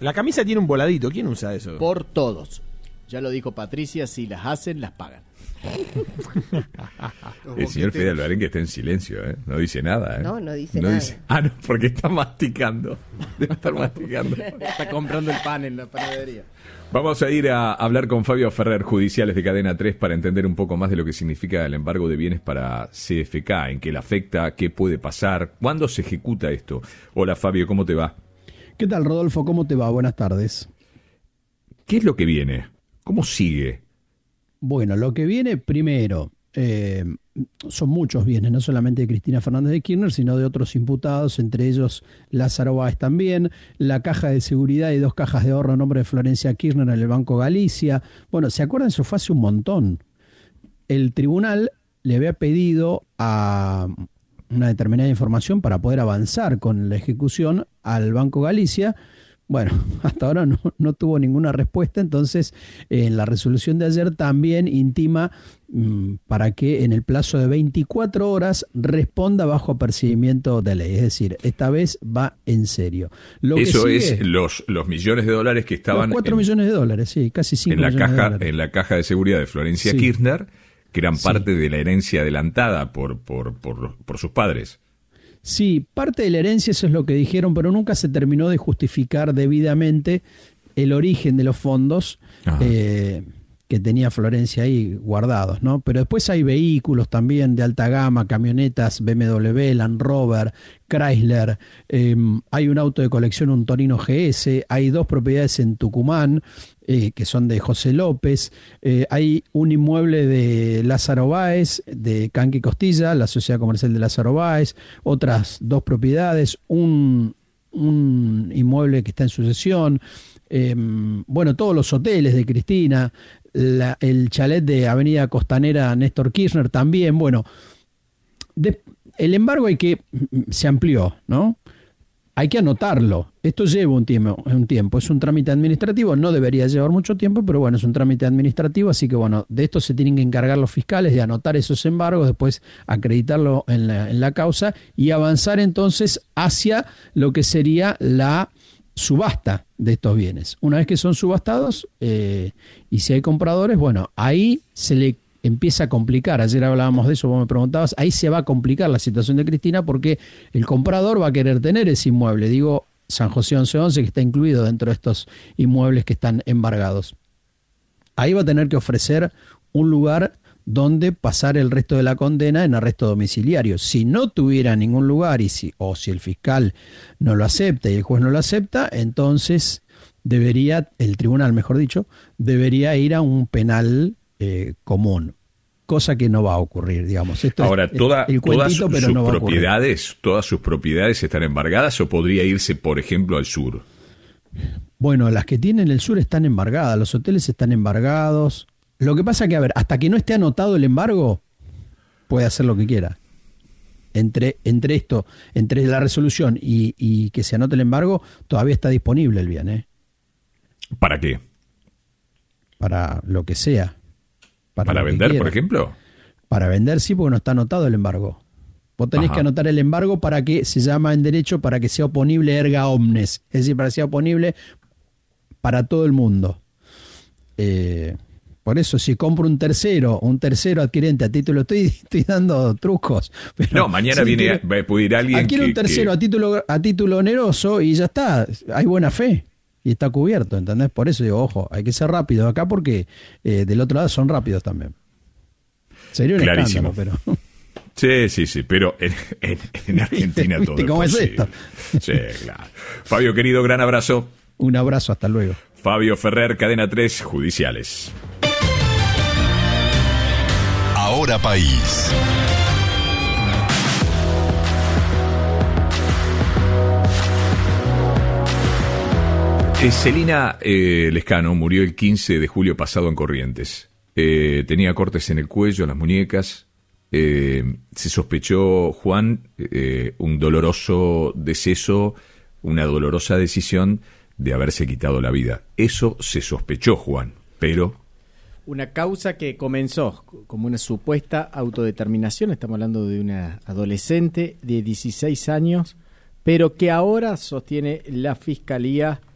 La camisa tiene un voladito, ¿quién usa eso? Por todos. Ya lo dijo Patricia, si las hacen, las pagan. El señor Fede Albarén que está en silencio, ¿eh? No dice nada, ¿eh? No dice nada. No, porque está masticando. Debe estar masticando. Está comprando el pan en la panadería. Vamos a ir a hablar con Fabio Ferrer, judiciales de Cadena 3, para entender un poco más de lo que significa el embargo de bienes para CFK, en qué le afecta, qué puede pasar, cuándo se ejecuta esto. Hola Fabio, ¿cómo te va? ¿Qué tal, Rodolfo? ¿Cómo te va? Buenas tardes. ¿Qué es lo que viene? ¿Cómo sigue? Bueno, lo que viene primero, son muchos bienes, no solamente de Cristina Fernández de Kirchner, sino de otros imputados, entre ellos Lázaro Báez también, la caja de seguridad y 2 cajas de ahorro a nombre de Florencia Kirchner en el Banco Galicia. Bueno, ¿se acuerdan? Eso fue hace un montón. El tribunal le había pedido a una determinada información para poder avanzar con la ejecución al Banco Galicia. Bueno, hasta ahora no tuvo ninguna respuesta, entonces en la resolución de ayer también intima para que en el plazo de 24 horas responda bajo apercibimiento de ley. Es decir, esta vez va en serio. Eso es los millones de dólares que estaban... Los 4 millones de dólares, sí, casi 5 millones de dólares. En la caja de seguridad de Florencia Kirchner, que eran parte de la herencia adelantada por sus padres. Sí, parte de la herencia, eso es lo que dijeron, pero nunca se terminó de justificar debidamente el origen de los fondos que tenía Florencia ahí guardados, ¿no? Pero después hay vehículos también de alta gama, camionetas BMW, Land Rover, Chrysler, hay un auto de colección, un Torino GS, hay 2 propiedades en Tucumán, que son de José López, hay un inmueble de Lázaro Báez, de Canqui Costilla, la sociedad comercial de Lázaro Báez, otras 2 propiedades, un inmueble que está en sucesión, bueno, todos los hoteles de Cristina, el chalet de Avenida Costanera Néstor Kirchner también. Bueno, el embargo se amplió, ¿no? Hay que anotarlo. Esto lleva un tiempo. Es un trámite administrativo, no debería llevar mucho tiempo, pero bueno, es un trámite administrativo, así que bueno, de esto se tienen que encargar los fiscales, de anotar esos embargos, después acreditarlo en la causa y avanzar entonces hacia lo que sería la subasta de estos bienes. Una vez que son subastados y si hay compradores, bueno, ahí se le empieza a complicar. Ayer hablábamos de eso, vos me preguntabas, ahí se va a complicar la situación de Cristina porque el comprador va a querer tener ese inmueble, digo, San José 1111, que está incluido dentro de estos inmuebles que están embargados. Ahí va a tener que ofrecer un lugar donde pasar el resto de la condena en arresto domiciliario. Si no tuviera ningún lugar si el fiscal no lo acepta y el juez no lo acepta, entonces el tribunal, mejor dicho, debería ir a un penal común, cosa que no va a ocurrir, digamos. Esto ahora, todas sus propiedades están embargadas o podría irse, por ejemplo, al sur. Bueno, las que tienen el sur están embargadas, los hoteles están embargados. Lo que pasa que, a ver, hasta que no esté anotado el embargo, puede hacer lo que quiera. Entre la resolución y que se anote el embargo, todavía está disponible el bien, ¿eh? ¿Para qué? Para lo que sea. ¿Para vender, por ejemplo? Para vender, sí, porque no está anotado el embargo. Vos tenés que anotar el embargo para que, se llama en derecho, para que sea oponible erga omnes. Es decir, para que sea oponible para todo el mundo. Por eso, si compro un tercero adquirente a título, estoy dando trucos. Pero no, mañana puede ir alguien adquiere un tercero a título oneroso y ya está, hay buena fe y está cubierto, ¿entendés? Por eso digo, ojo, hay que ser rápido acá porque del otro lado son rápidos también. Sería un clarísimo. Escándalo, pero... Sí, pero en Argentina todo es ¿Cómo posible. es esto? Sí, claro. Fabio, querido, gran abrazo. Un abrazo, hasta luego. Fabio Ferrer, Cadena 3, Judiciales. Ahora País. Celina Lescano murió el 15 de julio pasado en Corrientes. Tenía cortes en el cuello, en las muñecas. Se sospechó, Juan, un doloroso deceso, una dolorosa decisión de haberse quitado la vida. Eso se sospechó, Juan, pero... Una causa que comenzó como una supuesta autodeterminación, estamos hablando de una adolescente de 16 años, pero que ahora sostiene la Fiscalía